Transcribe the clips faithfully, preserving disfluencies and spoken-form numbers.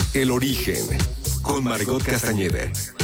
El origen, con Margot Castañeda.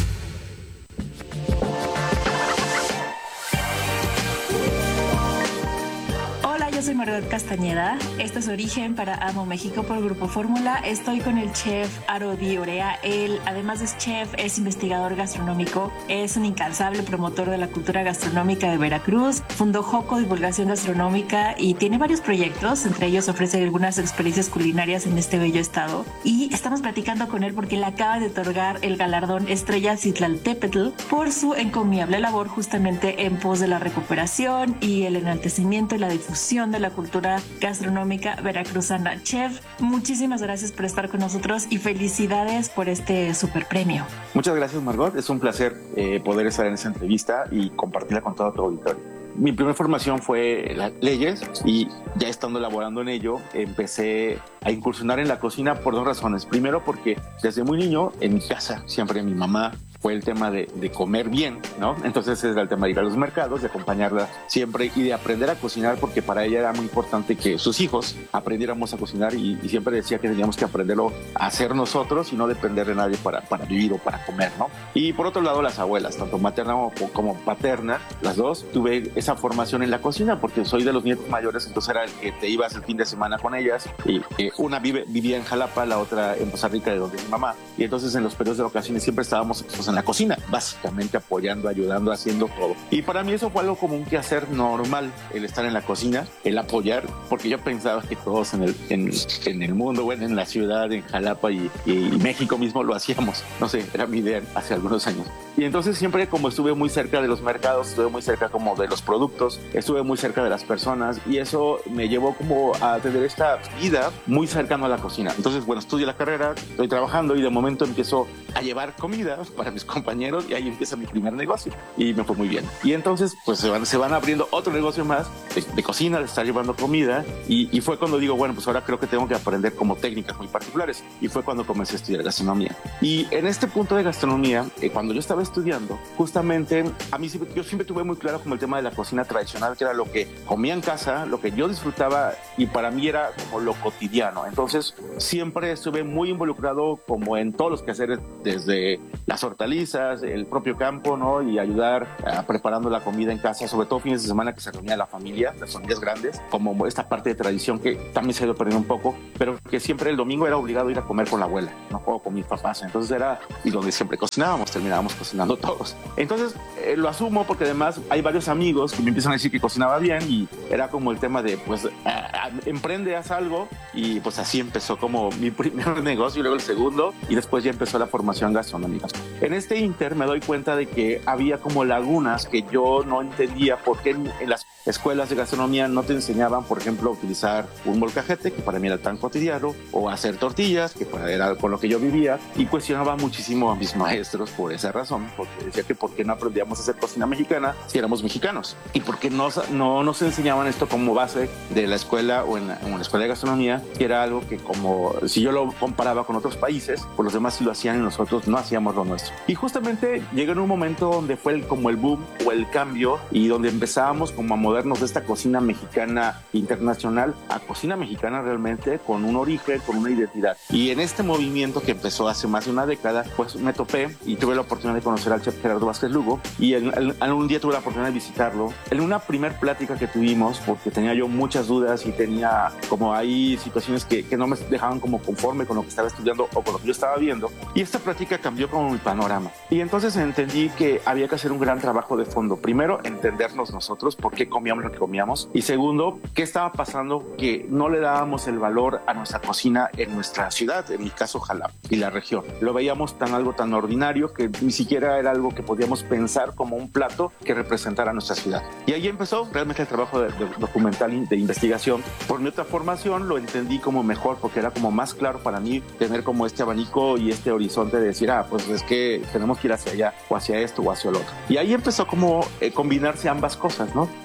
Yo soy Margot Castañeda, esto es Origen para Amo México por Grupo Fórmula. Estoy con el chef Aro Di Orea. Él, además de chef, es investigador gastronómico, es un incansable promotor de la cultura gastronómica de Veracruz, fundó Joco Divulgación Gastronómica y tiene varios proyectos, entre ellos ofrece algunas experiencias culinarias en este bello estado. Y estamos platicando con él porque le acaba de otorgar el galardón Estrella Citlaltépetl por su encomiable labor justamente en pos de la recuperación y el enaltecimiento y la difusión de la cultura gastronómica veracruzana. Chef, muchísimas gracias por estar con nosotros y felicidades por este super premio. Muchas gracias, Margot. Es un placer eh, poder estar en esta entrevista y compartirla con todo tu auditorio. Mi primera formación fue las leyes y ya estando laborando en ello, empecé a incursionar en la cocina por dos razones. Primero, porque desde muy niño en mi casa siempre mi mamá fue el tema de, de comer bien, ¿no? Entonces era el tema de ir a los mercados, de acompañarla siempre y de aprender a cocinar, porque para ella era muy importante que sus hijos aprendiéramos a cocinar y, y siempre decía que teníamos que aprenderlo a hacer nosotros y no depender de nadie para, para vivir o para comer, ¿no? Y por otro lado, las abuelas, tanto materna como, como paterna, las dos, tuve esa formación en la cocina porque soy de los nietos mayores, entonces era el que te ibas el fin de semana con ellas y eh, una vive, vivía en Jalapa, la otra en Poza Rica, de donde es mi mamá, y entonces en los periodos de vacaciones siempre estábamos pues, en la cocina, básicamente apoyando, ayudando, haciendo todo. Y para mí eso fue algo como un quehacer normal, el estar en la cocina, el apoyar, porque yo pensaba que todos en el, en, en el mundo, bueno, en la ciudad, en Jalapa y, y, y México mismo lo hacíamos. No sé, era mi idea hace algunos años. Y entonces siempre como estuve muy cerca de los mercados, estuve muy cerca como de los productos, estuve muy cerca de las personas y eso me llevó como a tener esta vida muy cercano a la cocina. Entonces, bueno, estudié la carrera, estoy trabajando y de momento empiezo a llevar comida para mis compañeros y ahí empieza mi primer negocio y me fue muy bien. Y entonces pues se van, se van abriendo otro negocio más de, de cocina, de estar llevando comida y, y fue cuando digo, bueno, pues ahora creo que tengo que aprender como técnicas muy particulares y fue cuando comencé a estudiar gastronomía. Y en este punto de gastronomía, eh, cuando yo estaba estudiando, justamente a mí yo siempre tuve muy claro como el tema de la cocina tradicional, que era lo que comía en casa, lo que yo disfrutaba y para mí era como lo cotidiano. Entonces siempre estuve muy involucrado como en todos los quehaceres, desde las hortalizas, el propio campo, ¿no? Y ayudar a, preparando la comida en casa, sobre todo fines de semana que se reunía la familia, las familias grandes, como esta parte de tradición que también se ha ido perdiendo un poco, pero que siempre el domingo era obligado a ir a comer con la abuela, ¿no? O con mis papás. Entonces era, y donde siempre cocinábamos, terminábamos cocinando todos. Entonces eh, lo asumo porque además hay varios amigos que me empiezan a decir que cocinaba bien y era como el tema de, pues, a, a, emprende, haz algo y pues así empezó como mi primer negocio y luego el segundo y después ya empezó la formación gastronómica. En este inter me doy cuenta de que había como lagunas que yo no entendía por qué en, en las escuelas de gastronomía no te enseñaban, por ejemplo, a utilizar un molcajete, que para mí era tan cotidiano, o hacer tortillas, que era con lo que yo vivía, y cuestionaba muchísimo a mis maestros por esa razón, porque decía que por qué no aprendíamos a hacer cocina mexicana si éramos mexicanos, y por qué no, no nos enseñaban esto como base de la escuela o en la, en la escuela de gastronomía, que era algo que como si yo lo comparaba con otros países, pues los demás sí lo hacían y nosotros no hacíamos lo nuestro. Y justamente llegué en un momento donde fue el, como el boom o el cambio y donde empezábamos como a movernos de esta cocina mexicana internacional a cocina mexicana realmente con un origen, con una identidad. Y en este movimiento que empezó hace más de una década, pues me topé y tuve la oportunidad de conocer al chef Gerardo Vázquez Lugo y en, en, en un día tuve la oportunidad de visitarlo. En una primer plática que tuvimos, porque tenía yo muchas dudas y tenía como ahí situaciones que, que no me dejaban como conforme con lo que estaba estudiando o con lo que yo estaba viendo, y esta plática cambió como mi panorama. Y entonces entendí que había que hacer un gran trabajo de fondo. Primero, entendernos nosotros, por qué comíamos lo que comíamos. Y segundo, qué estaba pasando que no le dábamos el valor a nuestra cocina en nuestra ciudad, en mi caso Jalapa y la región. Lo veíamos tan algo tan ordinario que ni siquiera era algo que podíamos pensar como un plato que representara nuestra ciudad. Y ahí empezó realmente el trabajo de, de documental y de investigación. Por mi otra formación lo entendí como mejor porque era como más claro para mí tener como este abanico y este horizonte de decir, ah, pues es que tenemos que ir hacia allá o hacia esto o hacia el otro. Y ahí empezó como eh, combinarse ambas cosas, ¿no?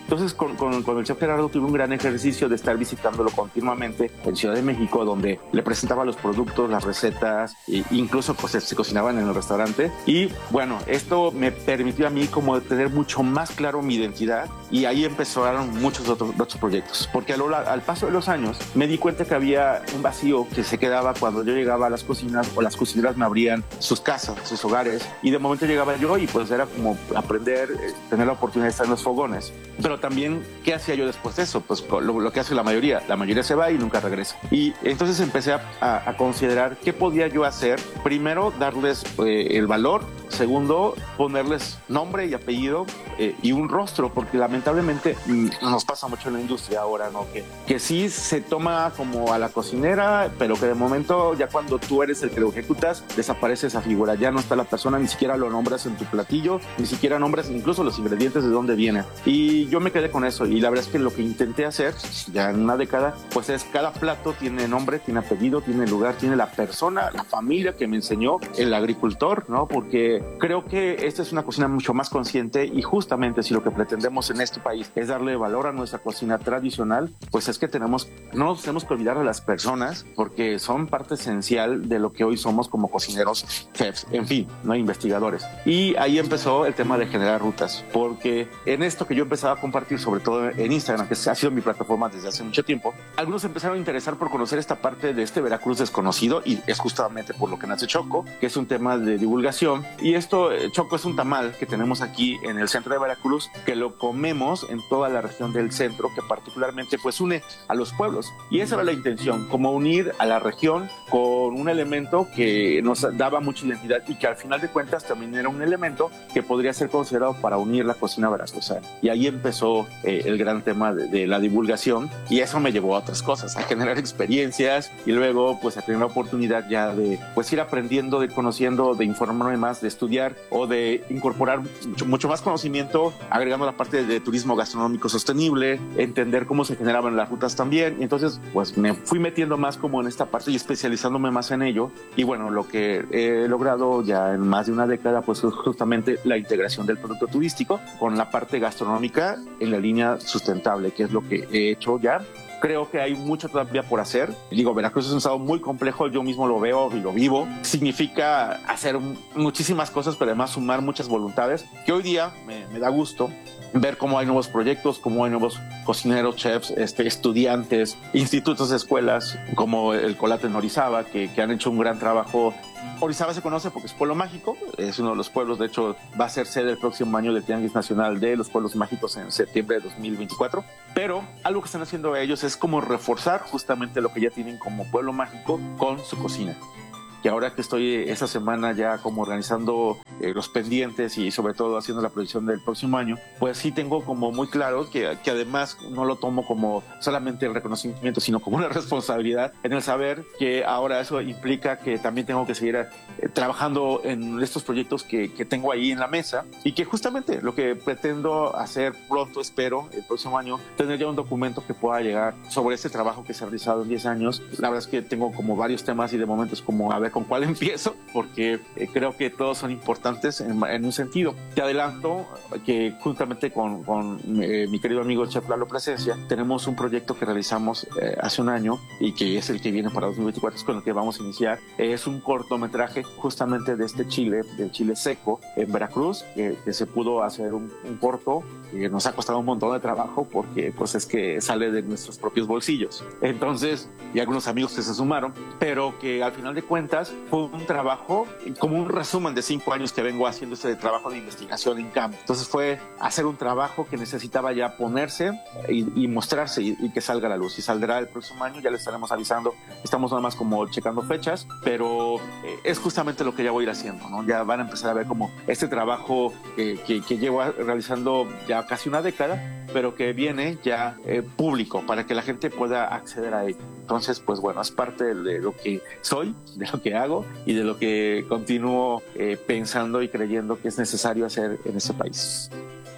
Entonces con, con, con el chef Gerardo tuve un gran ejercicio de estar visitándolo continuamente en Ciudad de México, donde le presentaba los productos, las recetas, e incluso pues se cocinaban en el restaurante. Y bueno, esto me permitió a mí como tener mucho más claro mi identidad, y ahí empezaron muchos otros, otros proyectos, porque al, al paso de los años me di cuenta que había un vacío que se quedaba cuando yo llegaba a las cocinas, o las cocineras me abrían sus casas, sus hogares, y de momento llegaba yo y pues era como aprender, eh, tener la oportunidad de estar en los fogones. Pero también, ¿qué hacía yo después de eso? Pues lo, lo que hace la mayoría, la mayoría se va y nunca regresa. Y entonces empecé a, a, a considerar qué podía yo hacer. Primero, darles eh, el valor. Segundo, ponerles nombre y apellido eh, y un rostro, porque lamentablemente mm, nos pasa mucho en la industria ahora, ¿no? Que, que sí se toma como a la cocinera, pero que de momento ya cuando tú eres el que lo ejecutas, desaparece esa figura. Ya no está la persona, ni siquiera lo nombras en tu platillo, ni siquiera nombras incluso los ingredientes de dónde viene. Y yo me quedé con eso, y la verdad es que lo que intenté hacer ya en una década, pues es cada plato tiene nombre, tiene apellido, tiene lugar, tiene la persona, la familia que me enseñó, el agricultor, ¿no? Porque creo que esta es una cocina mucho más consciente, y justamente si lo que pretendemos en este país es darle valor a nuestra cocina tradicional, pues es que tenemos, no nos tenemos que olvidar de las personas, porque son parte esencial de lo que hoy somos como cocineros, chefs, en fin, no investigadores. Y ahí empezó el tema de generar rutas, porque en esto que yo empezaba a compartir, sobre todo en Instagram, que ha sido mi plataforma desde hace mucho tiempo, algunos empezaron a interesar por conocer esta parte de este Veracruz desconocido, y es justamente por lo que nace Choco, que es un tema de divulgación. Y esto, Choco es un tamal que tenemos aquí en el centro de Veracruz, que lo comemos en toda la región del centro, que particularmente pues une a los pueblos. Y esa era la intención, como unir a la región con un elemento que nos daba mucha identidad, y que al final de cuentas también era un elemento que podría ser considerado para unir la cocina veracruzana. Y ahí empezó eh, el gran tema de, de la divulgación, y eso me llevó a otras cosas, a generar experiencias, y luego pues a tener la oportunidad ya de pues ir aprendiendo, de conociendo, de informarme más, de estudiar o de incorporar mucho, mucho más conocimiento, agregando la parte de turismo gastronómico sostenible, entender cómo se generaban las rutas también. Y entonces pues me fui metiendo más como en esta parte y especializándome más en ello. Y bueno, lo que he logrado ya en más de una década pues es justamente la integración del producto turístico con la parte gastronómica en la línea sustentable, que es lo que he hecho ya. Creo que hay mucho todavía por hacer. Digo, Veracruz es un estado muy complejo, yo mismo lo veo y lo vivo. Significa hacer muchísimas cosas, pero además sumar muchas voluntades, que hoy día me, me da gusto ver cómo hay nuevos proyectos, cómo hay nuevos cocineros, chefs, este, estudiantes, institutos, escuelas, como el Colate en Orizaba, que, que han hecho un gran trabajo. Orizaba se conoce porque es pueblo mágico, es uno de los pueblos, de hecho va a ser sede el próximo año del Tianguis Nacional de los Pueblos Mágicos en septiembre de dos mil veinticuatro, pero algo que están haciendo ellos es como reforzar justamente lo que ya tienen como pueblo mágico con su cocina. Que ahora que estoy esta semana ya como organizando eh, los pendientes y sobre todo haciendo la proyección del próximo año, pues sí tengo como muy claro que, que además no lo tomo como solamente el reconocimiento, sino como una responsabilidad en el saber que ahora eso implica que también tengo que seguir eh, trabajando en estos proyectos que, que tengo ahí en la mesa, y que justamente lo que pretendo hacer pronto, espero, el próximo año, tener ya un documento que pueda llegar sobre este trabajo que se ha realizado en diez años. La verdad es que tengo como varios temas y de momentos como a ver con cuál empiezo, porque eh, creo que todos son importantes en, en un sentido. Te adelanto que juntamente con, con eh, mi querido amigo el chef Lalo Plasencia tenemos un proyecto que realizamos eh, hace un año y que es el que viene para dos mil veinticuatro, es con el que vamos a iniciar. Eh, es un cortometraje justamente de este chile, del chile seco en Veracruz, que, que se pudo hacer un, un corto que nos ha costado un montón de trabajo porque pues es que sale de nuestros propios bolsillos. Entonces, y algunos amigos que se sumaron, pero que al final de cuentas fue un trabajo como un resumen de cinco años que vengo haciendo este trabajo de investigación en campo. Entonces fue hacer un trabajo que necesitaba ya ponerse y, y mostrarse y, y que salga a la luz. Y saldrá el próximo año, ya le estaremos avisando. Estamos nada más como checando fechas, pero eh, es justamente lo que ya voy a ir haciendo, ¿no? Ya van a empezar a ver como este trabajo que, que, que llevo realizando ya casi una década, pero que viene ya eh, público para que la gente pueda acceder a ello. Entonces, pues bueno, es parte de lo que soy, de lo que hago y de lo que continúo eh, pensando y creyendo que es necesario hacer en este país.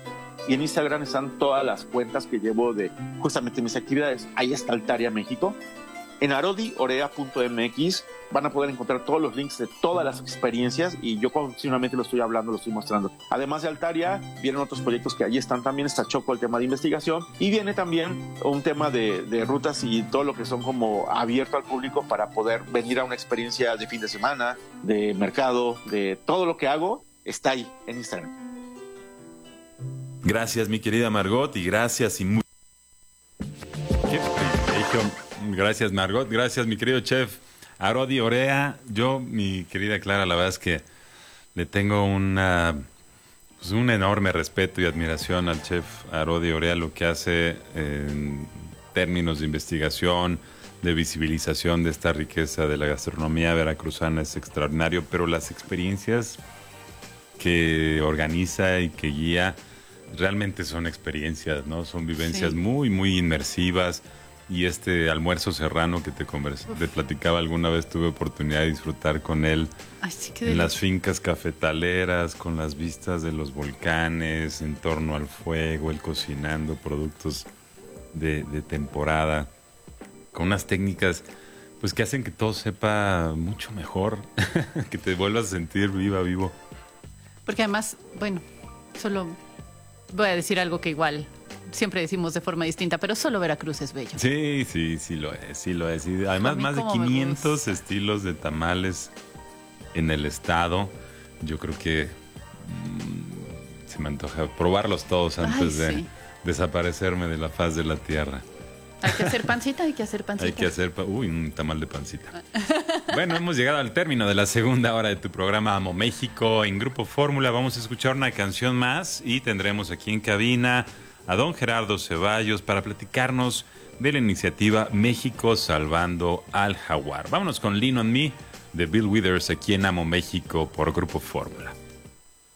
Y en Instagram están todas las cuentas que llevo de justamente mis actividades. Ahí está Altaria México. En arodi orea punto m x van a poder encontrar todos los links de todas las experiencias y yo continuamente lo estoy hablando, lo estoy mostrando. Además de Altaria, vienen otros proyectos que allí están también, está Choco, el tema de investigación, y viene también un tema de, de rutas y todo lo que son como abierto al público para poder venir a una experiencia de fin de semana, de mercado, de todo lo que hago, está ahí en Instagram. Gracias, mi querida Margot, y gracias y muy... ¿Qué privilegio? Gracias, Margot, gracias, mi querido chef Arodi Orea. Yo, mi querida Clara, la verdad es que le tengo una, pues un enorme respeto y admiración al chef Arodi Orea, lo que hace en términos de investigación, de visibilización de esta riqueza de la gastronomía veracruzana es extraordinario, pero las experiencias que organiza y que guía realmente son experiencias, ¿no? Son vivencias sí. muy, muy inmersivas. Y este almuerzo serrano que te, convers- te platicaba alguna vez, tuve oportunidad de disfrutar con él. Ay, sí, en las fincas cafetaleras, con las vistas de los volcanes, en torno al fuego, él cocinando productos de, de temporada, con unas técnicas pues que hacen que todo sepa mucho mejor, que te vuelvas a sentir viva, vivo. Porque además, bueno, solo voy a decir algo que igual... siempre decimos de forma distinta, pero solo Veracruz es bello. Sí, sí, sí lo es, sí lo es. Y además más de quinientos estilos de tamales en el estado. Yo creo que mmm, se me antoja probarlos todos antes Ay, de sí. desaparecerme de la faz de la tierra. Hay que hacer pancita, hay que hacer pancita. Hay que hacer, pa- uy, un tamal de pancita. Bueno, hemos llegado al término de la segunda hora de tu programa Amo México en Grupo Fórmula. Vamos a escuchar una canción más y tendremos aquí en cabina a don Gerardo Ceballos para platicarnos de la iniciativa México Salvando al Jaguar. Vámonos con Lean on Me de Bill Withers aquí en Amo México por Grupo Fórmula.